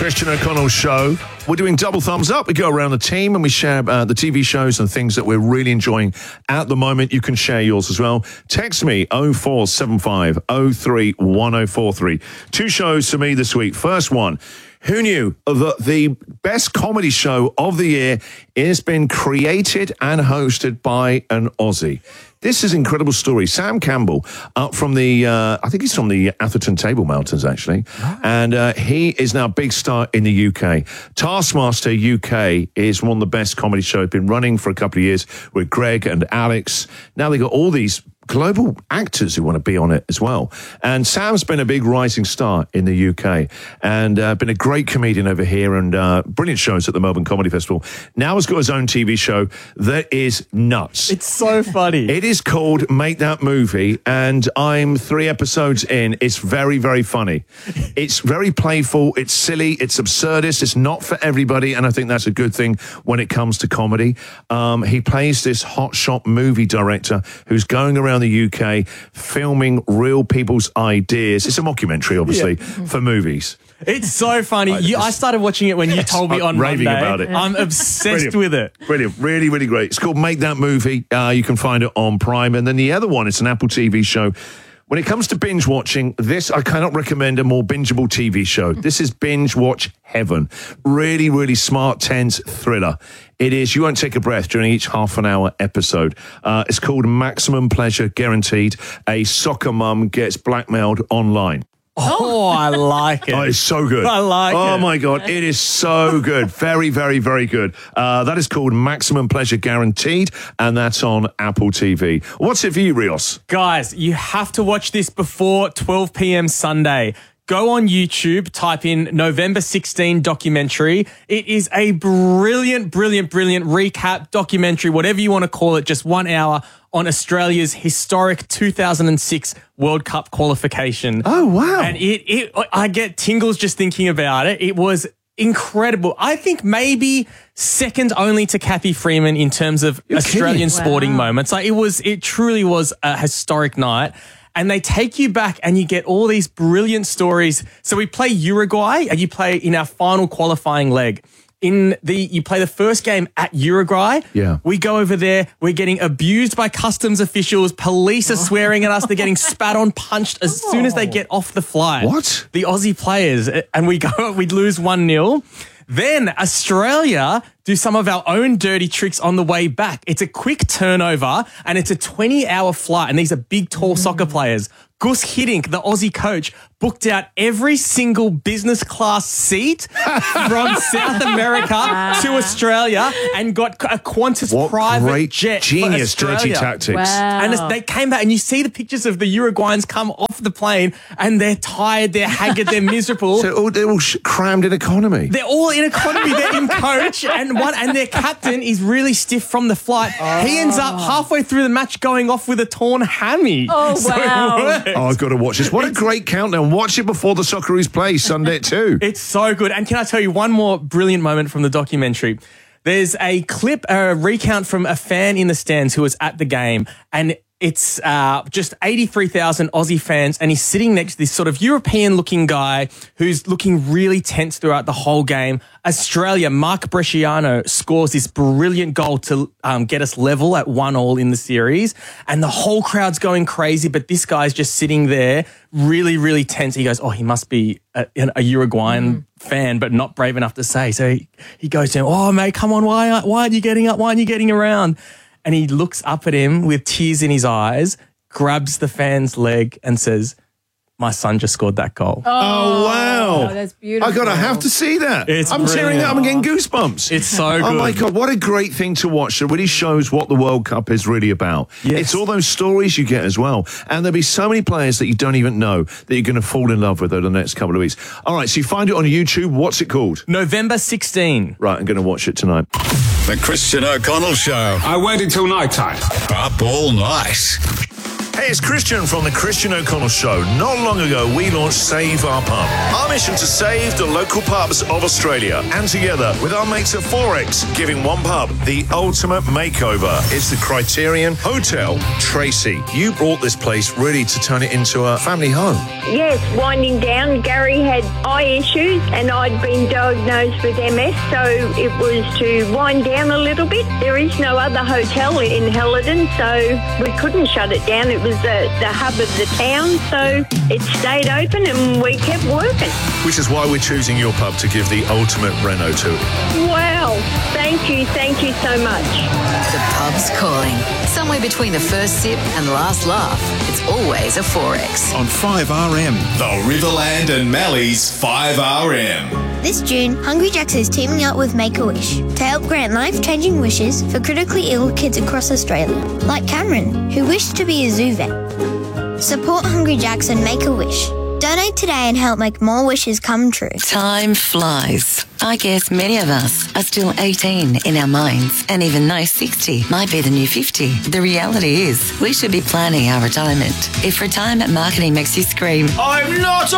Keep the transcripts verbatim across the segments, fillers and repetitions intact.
Christian O'Connell Show. We're doing double thumbs up. We go around the team and we share uh, the T V shows and things that we're really enjoying at the moment. You can share yours as well. Text me oh four seven five oh three one oh four three. Two shows for me this week. First one. Who knew that the best comedy show of the year has been created and hosted by an Aussie? This is an incredible story. Sam Campbell, up from the, uh, I think he's from the Atherton Table Mountains, actually. Oh. And uh, he is now a big star in the U K. Taskmaster U K is one of the best comedy shows. Been running for a couple of years with Greg and Alex. Now they got all these global actors who want to be on it as well. And Sam's been a big rising star in the U K and uh, been a great comedian over here and uh, brilliant shows at the Melbourne Comedy Festival. Now he's got his own T V show that is nuts. It's so funny. It is called Make That Movie, and I'm three episodes in. It's very, very funny. It's very playful. It's silly. It's absurdist. It's not for everybody, and I think that's a good thing when it comes to comedy. Um, he plays this hotshot movie director who's going around the U K filming real people's ideas. It's a mockumentary, obviously, yeah. for movies. It's so funny. You, I started watching it when you told me on I'm raving Monday. about it. I'm obsessed Brilliant. with it. Brilliant. Really, really great. It's called Make That Movie. Uh, you can find it on Prime. And then the other one, it's an Apple T V show. When it comes to binge watching, this, I cannot recommend a more bingeable T V show. This is binge watch heaven. Really, really smart, tense thriller. It is, you won't take a breath during each half an hour episode. Uh, it's called Maximum Pleasure Guaranteed. A soccer mum gets blackmailed online. Oh, I like it. Oh, it's so good. I like oh, it. Oh, my God. It is so good. Very, very, very good. Uh, that is called Maximum Pleasure Guaranteed, and that's on Apple T V. What's it for you, Rios? Guys, you have to watch this before twelve p.m. Sunday. Go on YouTube, type in November sixteenth documentary. It is a brilliant, brilliant, brilliant recap documentary, whatever you want to call it, just one hour on Australia's historic two thousand six World Cup qualification. Oh, wow. And it, it, I get tingles just thinking about it. It was incredible. I think maybe second only to Kathy Freeman in terms of You're Australian kidding. sporting wow. moments. Like it was, it truly was a historic night. And they take you back and you get all these brilliant stories. So we play Uruguay and you play in our final qualifying leg. In the, you play the first game at Uruguay. Yeah. We go over there. We're getting abused by customs officials. Police are swearing at us. They're getting spat on, punched as soon as they get off the flight. What? The Aussie players. And we go, we lose one nil. Then Australia do some of our own dirty tricks on the way back. It's a quick turnover and it's a twenty hour flight. And these are big, tall mm. soccer players. Gus Hiddink, the Aussie coach, booked out every single business class seat from South America to Australia and got a Qantas what private great jet genius for dirty tactics. Wow. And as they came back and you see the pictures of the Uruguayans come off the plane and they're tired, they're haggard, they're miserable. So all, they're all sh- crammed in economy. They're all in economy. They're in coach, and one and their captain is really stiff from the flight. Oh. He ends up halfway through the match going off with a torn hammy. Oh, so wow. Oh, I've got to watch this. What a great countdown. Watch it before the Socceroos play Sunday at two. It's so good. And can I tell you one more brilliant moment from the documentary? There's a clip, a recount from a fan in the stands who was at the game, and it's uh, just eighty-three thousand Aussie fans, and he's sitting next to this sort of European-looking guy who's looking really tense throughout the whole game. Australia, Mark Bresciano scores this brilliant goal to um, get us level at one all in the series, and the whole crowd's going crazy, but this guy's just sitting there really, really tense. He goes, oh, he must be a, a Uruguayan mm. fan, but not brave enough to say. So he, he goes to him, oh, mate, come on, why, why aren't you getting up? Why aren't you getting around? And he looks up at him with tears in his eyes, grabs the fan's leg and says, my son just scored that goal. Oh, oh wow. Oh, that's beautiful. I got to have to see that. It's I'm tearing brilliant. up. I'm getting goosebumps. It's so good. Oh, my God. What a great thing to watch. It really shows what the World Cup is really about. Yes. It's all those stories you get as well. And there'll be so many players that you don't even know that you're going to fall in love with over the next couple of weeks. All right, so you find it on YouTube. What's it called? November sixteenth. Right, I'm going to watch it tonight. The Christian O'Connell Show. I waited till night time. Up all night. Hey, it's Christian from the Christian O'Connell Show. Not long ago, we launched Save Our Pub. Our mission to save the local pubs of Australia. And together with our mates at Forex, giving one pub the ultimate makeover. It's the Criterion Hotel. Tracy, you brought this place really to turn it into a family home. Yes, winding down. Gary had eye issues and I'd been diagnosed with M S, so it was to wind down a little bit. There is no other hotel in Helidon, so we couldn't shut it down. It was the, the hub of the town, so it stayed open and we kept working. Which is why we're choosing your pub to give the ultimate reno to. Wow. Thank you. Thank you so much. The pub's calling. Somewhere between the first sip and the last laugh, it's always a Forex. On five R M. The Riverland and Mallee's five R M. This June, Hungry Jack's is teaming up with Make-A-Wish to help grant life-changing wishes for critically ill kids across Australia, like Cameron, who wished to be a zoo vet. Support Hungry Jack's and Make-A-Wish. Donate today and help make more wishes come true. Time flies. I guess many of us are still eighteen in our minds, and even though sixty might be the new fifty, the reality is we should be planning our retirement. If retirement marketing makes you scream, I'm not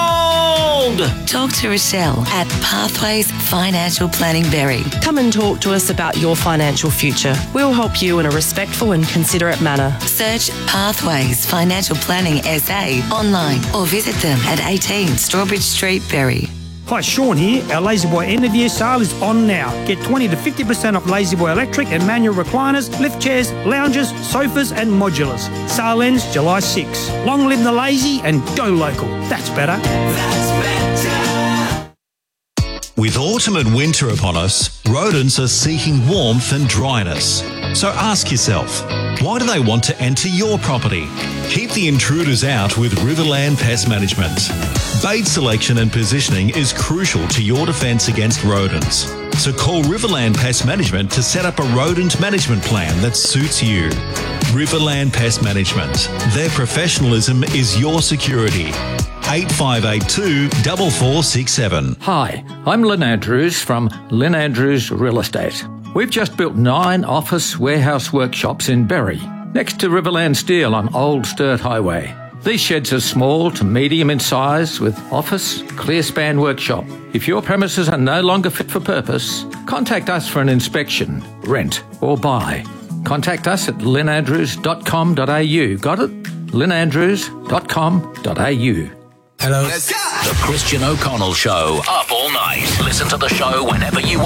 old! Talk to Rochelle at Pathways Financial Planning Berry. Come and talk to us about your financial future. We'll help you in a respectful and considerate manner. Search Pathways Financial Planning S A online or visit them at eighteen Strawbridge Street, Berry. Hi, Sean here. Our La-Z-Boy end of year sale is on now. Get twenty to fifty percent off La-Z-Boy electric and manual recliners, lift chairs, lounges, sofas and modulars. Sale ends July sixth. Long live the lazy and go local. That's better. That's better. With autumn and winter upon us, rodents are seeking warmth and dryness. So ask yourself, why do they want to enter your property? Keep the intruders out with Riverland Pest Management. Bait selection and positioning is crucial to your defence against rodents. So call Riverland Pest Management to set up a rodent management plan that suits you. Riverland Pest Management. Their professionalism is your security. eight five eight two, four four six seven. Hi, I'm Lynn Andrews from Lynn Andrews Real Estate. We've just built nine office warehouse workshops in Berry, next to Riverland Steel on Old Sturt Highway. These sheds are small to medium in size with office, clear span workshop. If your premises are no longer fit for purpose, contact us for an inspection, rent or buy. Contact us at lynn andrews dot com dot a u. Got it? lynn andrews dot com dot a u. Hello. Let's go. The Christian O'Connell Show. Up all night. Listen to the show whenever you want.